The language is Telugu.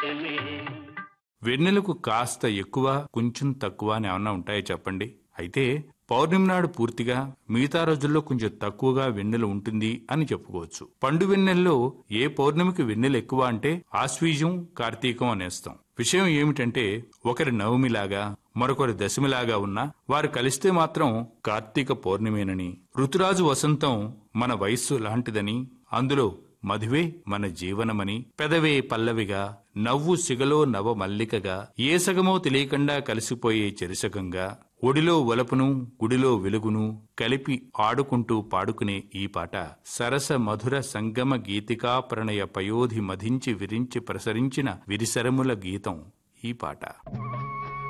వెన్నెలకు కాస్త ఎక్కువ కొంచెం తక్కువ అని ఏమన్నా ఉంటాయో చెప్పండి. అయితే పౌర్ణమి నాడు పూర్తిగా, మిగతా రోజుల్లో కొంచెం తక్కువగా వెన్నెల ఉంటుంది అని చెప్పుకోవచ్చు. పండు వెన్నెల్లో ఏ పౌర్ణమికి వెన్నెల ఎక్కువ అంటే ఆశ్వీజం, కార్తీకం అనేస్తాం. విషయం ఏమిటంటే ఒకరి నవమిలాగా మరొకరి దశమిలాగా ఉన్నా వారు కలిస్తే మాత్రం కార్తీక పౌర్ణమేనని, ఋతురాజు వసంతం మన వయస్సు లాంటిదని, అందులో మధువే మన జీవనమని, పెదవే పల్లవిగా, నవ్వు సిగలో నవ మల్లికగా, ఏ సగమో తెలియకుండా కలిసిపోయే చెరిసగంగా, ఒడిలో ఒలపును గుడిలో వెలుగును కలిపి ఆడుకుంటూ పాడుకునే ఈ పాట సరస మధుర సంగమ గీతికా ప్రణయ పయోధి మధించి విరించి ప్రసరించిన విరిసరముల గీతం ఈ పాట.